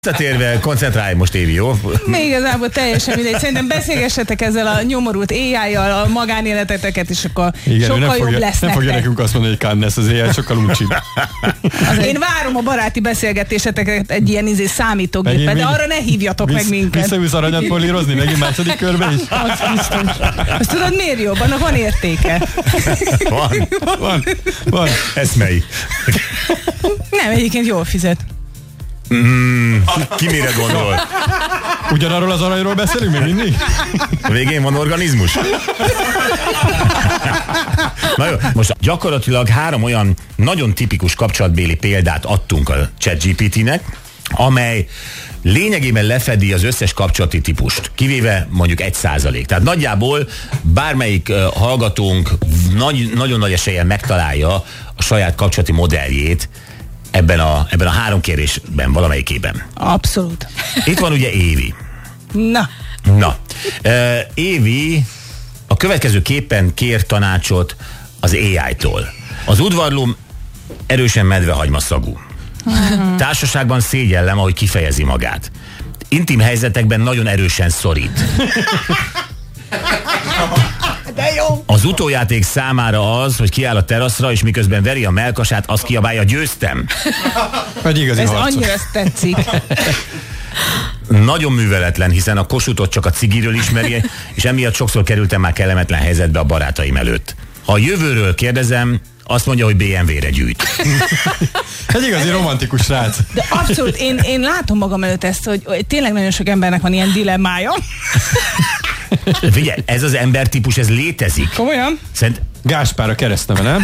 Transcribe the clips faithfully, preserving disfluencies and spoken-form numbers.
Visszatérve, koncentrálj most, Évi, jó? Még igazából teljesen mindegy. Szerintem beszélgessetek ezzel a nyomorult á í-jal, a magánéleteteket, és akkor igen, sokkal jobb fogja, lesz nem fogja nekünk azt mondani, hogy Cannes, az á í sokkal uncsibb. Én várom a baráti beszélgetéseteket egy ilyen izé számítógépben, de arra ne hívjatok visz, meg minket. Visszaülsz aranyat polírozni, megint második körbe is? Az biztos. Azt tudod, miért jobb? Annak van értéke. Van. Van. Van. Eszmei. Nem, egyébként jól fizet. Mm, ki mire gondol? Ugyanarról az aranyról beszélünk még mindig? A végén van organizmus? Na jó, most gyakorlatilag három olyan nagyon tipikus kapcsolatbéli példát adtunk a ChatGPT-nek, amely lényegében lefedi az összes kapcsolati típust, kivéve mondjuk egy százalék. Tehát nagyjából bármelyik uh, hallgatónk nagy, nagyon nagy eséllyel megtalálja a saját kapcsolati modelljét ebben a, ebben a három kérésben, valamelyikében. Abszolút. Itt van ugye Évi. Na. Na. Uh, Évi a következő képen kér tanácsot az á í-tól. Az udvarlóm erősen medvehagyma szagú. Uh-huh. Társaságban szégyellem, ahogy kifejezi magát. Intim helyzetekben nagyon erősen szorít. De jó. Az utójáték számára az, hogy kiáll a teraszra, és miközben veri a mellkasát, azt kiabálja, győztem. Vagy igazi Ez harcos. annyira tetszik. Nagyon műveletlen, hiszen a Kossuthot csak a cigiről ismeri, és emiatt sokszor kerültem már kellemetlen helyzetbe a barátaim előtt. Ha a jövőről kérdezem, azt mondja, hogy bé em vé-re gyűjt. Egy igazi romantikus srác. De abszolút, én, én látom magam előtt ezt, hogy, hogy tényleg nagyon sok embernek van ilyen dilemmája. Figyelj, ez az embertípus, ez létezik. Komolyan? Szerint... Gáspár a keresztneve, nem?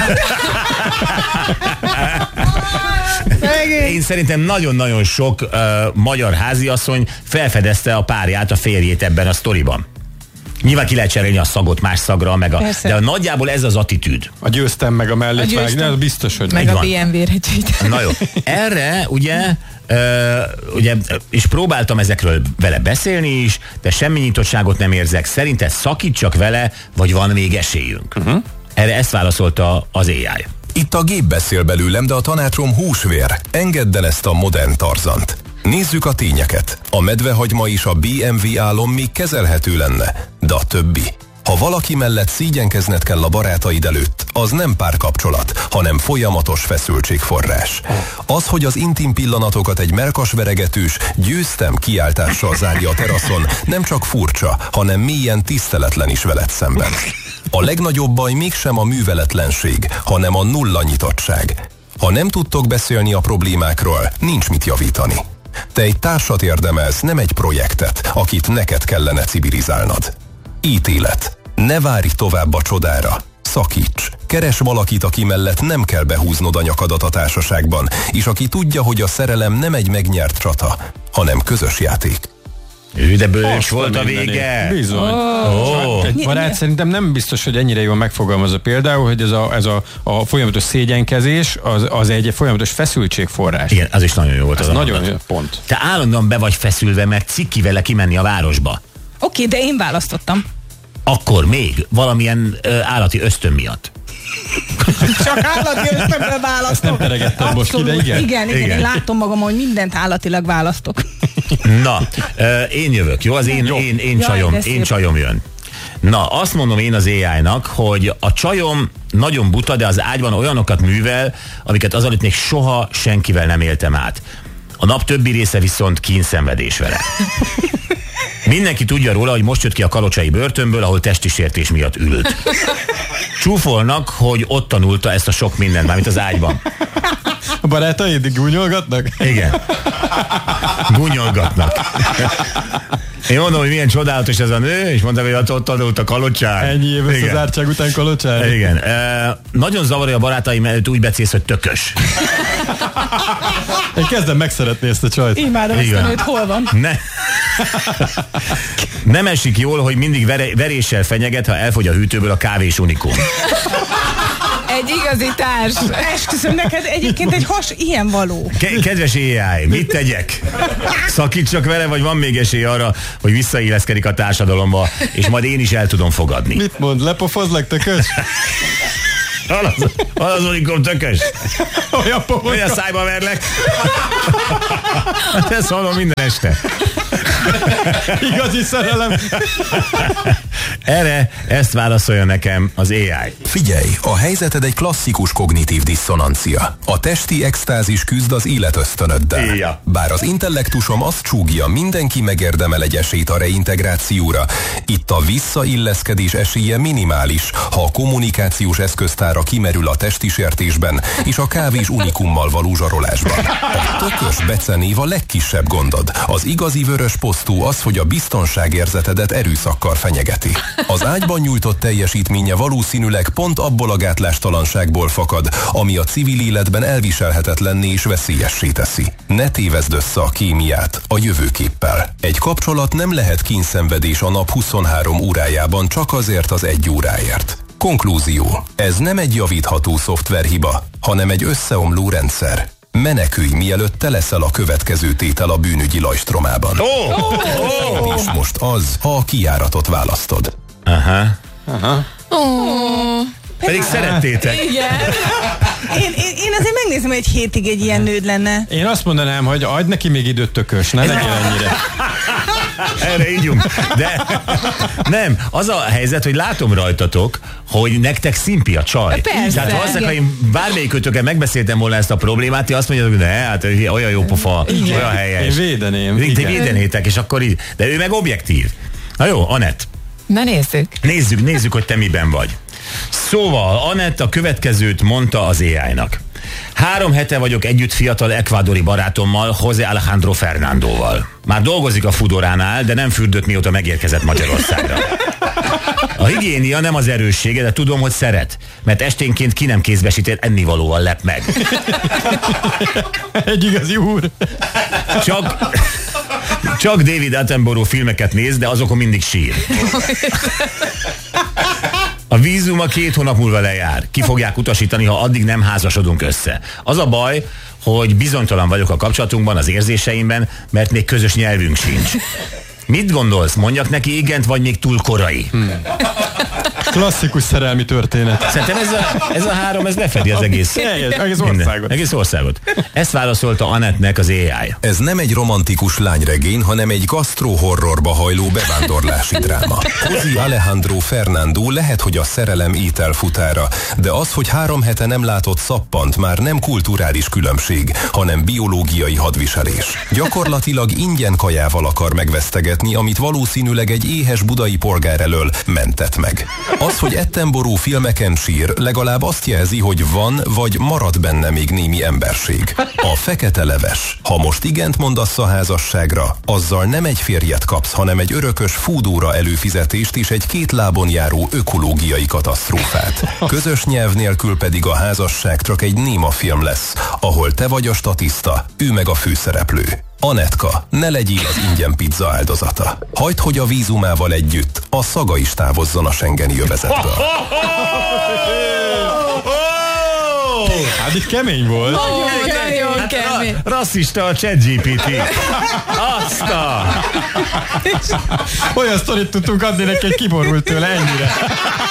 Én szerintem nagyon-nagyon sok uh, magyar háziasszony felfedezte a párját, a férjét ebben a sztoriban. Nyilván ki lehet cserélni a szagot más szagra, meg a, de a nagyjából ez az attitűd. A győztem meg a mellét vágni, az biztos, hogy meg nem. a bé em vé-re gyűjt. Na jó, erre ugye, uh, ugye, és próbáltam ezekről vele beszélni is, de semmi nyitottságot nem érzek. Szerinted szakítsak vele, vagy van még esélyünk? Uh-huh. Erre ezt válaszolta az á í. Itt a gép beszél belőlem, de a tanácsom húsvér. Engedd el ezt a modern Tarzant. Nézzük a tényeket. A medvehagyma és a bé em vé álom még kezelhető lenne, de a többi. Ha valaki mellett szégyenkezned kell a barátaid előtt, az nem párkapcsolat, hanem folyamatos feszültségforrás. Az, hogy az intim pillanatokat egy mellkasveregetős, győztem kiáltással zárja a teraszon, nem csak furcsa, hanem mélyen tiszteletlen is veled szemben. A legnagyobb baj mégsem a műveletlenség, hanem a nulla nyitottság. Ha nem tudtok beszélni a problémákról, nincs mit javítani. Te egy társat érdemelsz, nem egy projektet, akit neked kellene civilizálnod. Ítélet. Ne várj tovább a csodára. Szakíts. Keres valakit, aki mellett nem kell behúznod a nyakadat a társaságban, és aki tudja, hogy a szerelem nem egy megnyert csata, hanem közös játék. Ő, de bölcs volt a vége. Bizony. Oh. Egy barát szerintem nem biztos, hogy ennyire jól megfogalmazza például, hogy ez a, ez a, a folyamatos szégyenkezés, az, az egy folyamatos feszültségforrás. Igen, az is nagyon jó volt. Ez az nagyon a jó pont. Te állandóan be vagy feszülve, mert ciki vele kimenni a városba. Oké, de én választottam. Akkor még valamilyen ö, állati ösztön miatt. Csak állati ösztönből választok. Ezt nem teregettem most ide, igen? Igen, igen, én látom magam, hogy mindent állatilag választok. Na, ö, én jövök, jó? Az én, jó. én, én, Jaj, csajom, de én szép. csajom jön. Na, azt mondom én az á í-nak, hogy a csajom nagyon buta, de az ágyban olyanokat művel, amiket azelőtt még soha senkivel nem éltem át. A nap többi része viszont kínszenvedés vele. Mindenki tudja róla, hogy most jött ki a kalocsai börtönből, ahol testi sértés miatt ült. Csúfolnak, hogy ott tanulta ezt a sok mindent, mármint az ágyban. A barátaid gúnyolgatnak? Igen. Gúnyolgatnak. Én mondom, hogy milyen csodálatos ez a nő, és mondták, hogy ott tanult a kalocsán. Ennyi év összezártság után kalocsán? Igen. E, nagyon zavarja a barátaim előtt, úgy becélsz, hogy tökös. Én kezdem megszeretni ezt a csajt. Imádom ezt a nőt, hol van? Ne. Nem esik jól, hogy mindig vere, veréssel fenyeget, ha elfogy a hűtőből a kávés unikum. Egy igazi társ. Esküszöm neked egyébként egy has ilyen való. Ke- kedves á í, mit tegyek? Szakítsak vele, vagy van még esély arra, hogy visszailleszkedik a társadalomba, és majd én is el tudom fogadni? Mit mond? Lepofozlak, tökös? Hal az, hal az Olikom tökös. Olyan pofonka. Olyan szájba verlek. Hát ezt hallom minden este. Igazi szerelem. Erre ezt válaszolja nekem az á i. Figyelj, a helyzeted egy klasszikus kognitív diszonancia. A testi extázis küzd az életösztönöddel. Ja. Bár az intellektusom azt csúgja, mindenki megérdemel egy esélyt a reintegrációra, itt a visszailleszkedés esélye minimális, ha a kommunikációs eszköztára kimerül a testi sértésben és a kávés unikummal való zsarolásban. A tökös becenév a legkisebb gondod. Az igazi vörös posztó az, hogy a biztonságérzetedet erőszakkal fenyegeti. Az ágyban nyújtott teljesítménye valószínűleg pont abból a gátlástalanságból fakad, ami a civil életben elviselhetetlenné és veszélyessé teszi. Ne tévezd össze a kémiát a jövőképpel. Egy kapcsolat nem lehet kínszenvedés a nap huszonhárom órájában csak azért az egy óráért. Konklúzió. Ez nem egy javítható szoftverhiba, hanem egy összeomló rendszer. Menekülj, mielőtt te leszel a következő tétel a bűnügyi lajstromában. Oh! Oh! És most az, ha a kijáratot választod. Aha. Aha. Oh. Pedig szerettétek. Igen. Én, én, én azért megnézem, hogy egy hétig egy ilyen nőd lenne. Én azt mondanám, hogy adj neki még időt, tökös, ne legyen ennyire. Erre ígyunk. De nem, az a helyzet, hogy látom rajtatok, hogy nektek szimpi a csaj. Persze. Tehát valószínűleg, ha én bármelyikőtökkel megbeszéltem volna ezt a problémát, ti azt mondjátok, hogy ne, hát olyan jó pofa, Igen. olyan helyes. Én védeném. Te Igen. védenétek, és akkor így. De ő meg objektív. Na jó, Anett. Na nézzük. Nézzük, nézzük, hogy te miben vagy. Szóval Anett a következőt mondta az á i-nak. Három hete vagyok együtt fiatal ekvádori barátommal, José Alejandro Fernándóval. Már dolgozik a Fudoránál, de nem fürdött, mióta megérkezett Magyarországra. A higiénia nem az erőssége, de tudom, hogy szeret, mert esténként ki nem kézbesített ennivalóval lep meg. Egy igazi úr. Csak, csak David Attenborough filmeket néz, de azokon mindig sír. A vízum a két hónap múlva lejár. Ki fogják utasítani, ha addig nem házasodunk össze. Az a baj, hogy bizonytalan vagyok a kapcsolatunkban, az érzéseimben, mert még közös nyelvünk sincs. Mit gondolsz? Mondjak neki igent, vagy még túl korai? Hmm. Klasszikus szerelmi történet. Szerintem ez a, ez a három, ez lefedi az egész, Egész minden, országot. egész országot. Ezt válaszolta Anettnek az á i. Ez nem egy romantikus lányregény, hanem egy gasztrohorrorba hajló bevándorlási dráma. José Alejandro Fernándó lehet, hogy a szerelem ételfutára, de az, hogy három hete nem látott szappant, már nem kulturális különbség, hanem biológiai hadviselés. Gyakorlatilag ingyen kajával akar megvesztegetni, amit valószínűleg egy éhes budai polgár elől mentett meg. Az, hogy Attenborough filmeken sír, legalább azt jelzi, hogy van vagy marad benne még némi emberség. A fekete leves. Ha most igent mondasz a házasságra, azzal nem egy férjet kapsz, hanem egy örökös fúdóra előfizetést és egy két lábon járó ökológiai katasztrófát. Közös nyelv nélkül pedig a házasság csak egy néma film lesz, ahol te vagy a statiszta, ő meg a főszereplő. Anetka, ne legyél az ingyen pizza áldozata. Hagyd, hogy a vízumával együtt a szaga is távozzon a schengeni övezetből. Hát itt kemény volt. Nagyon kemény. Ra- rasszista a ChatGPT. Azt a... Olyan sztorit tudtunk adni neki, hogy kiborult tőle ennyire.